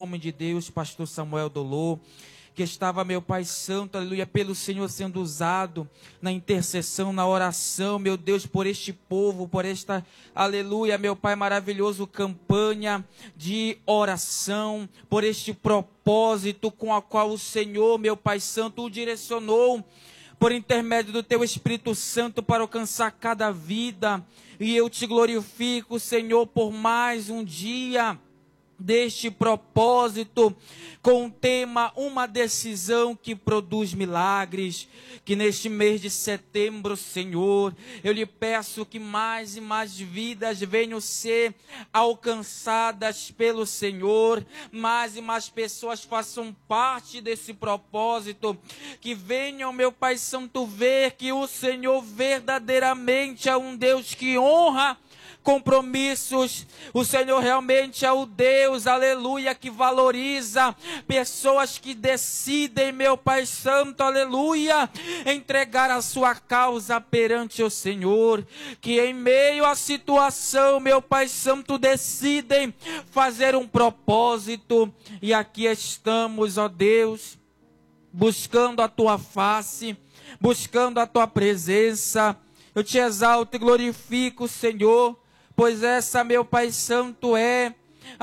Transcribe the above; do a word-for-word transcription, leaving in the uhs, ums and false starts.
homem de Deus, pastor Samuel Dolor, que estava, meu Pai Santo, aleluia, pelo Senhor sendo usado na intercessão, na oração, meu Deus, por este povo, por esta, aleluia, meu Pai maravilhoso, campanha de oração, por este propósito com a qual o Senhor, meu Pai Santo, o direcionou, por intermédio do Teu Espírito Santo, para alcançar cada vida. E eu te glorifico, Senhor, por mais um dia deste propósito, com o tema Uma Decisão que Produz Milagres. Que neste mês de setembro, Senhor, eu lhe peço que mais e mais vidas venham ser alcançadas pelo Senhor, mais e mais pessoas façam parte desse propósito, que venham, meu Pai Santo, ver que o Senhor verdadeiramente é um Deus que honra compromissos. O Senhor realmente é o Deus, aleluia, que valoriza pessoas que decidem, meu Pai Santo, aleluia, entregar a sua causa perante o Senhor, que em meio à situação, meu Pai Santo, decidem fazer um propósito. E aqui estamos, ó Deus, buscando a tua face, buscando a tua presença. Eu te exalto e glorifico, Senhor, pois essa, meu Pai Santo, é